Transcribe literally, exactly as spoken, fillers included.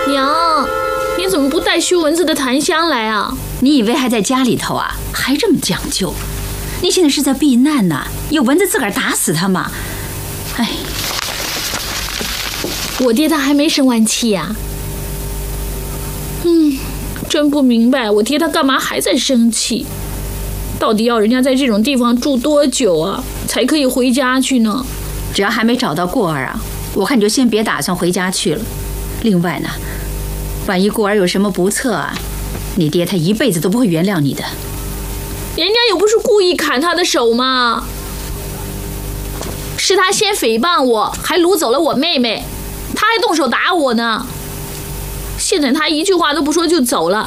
娘，你怎么不带驱蚊子的檀香来啊？ 你以为还在家里头啊？还这么讲究？你现在是在避难呐、啊，有蚊子自个儿打死它嘛。哎， 我爹他还没生完气呀、啊。嗯，真不明白我爹他干嘛还在生气？到底要人家在这种地方住多久啊，才可以回家去呢？ 只要还没找到过儿啊，我看你就先别打算回家去了。另外呢，万一过儿有什么不测啊，你爹他一辈子都不会原谅你的。 人家又不是故意砍他的手嘛，是他先诽谤我，还掳走了我妹妹，他还动手打我呢。现在他一句话都不说就走了，